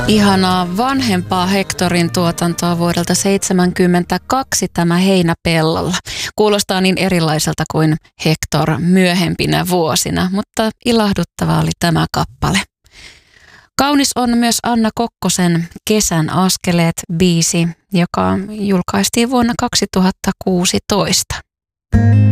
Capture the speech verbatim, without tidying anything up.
Ihanaa vanhempaa Hectorin tuotantoa vuodelta seitsemänkymmentäkaksi tämä Heinäpellolla. Kuulostaa niin erilaiselta kuin Hector myöhempinä vuosina, mutta ilahduttava oli tämä kappale. Kaunis on myös Anna Kokkosen Kesän askeleet -biisi, joka julkaistiin vuonna kaksituhattakuusitoista.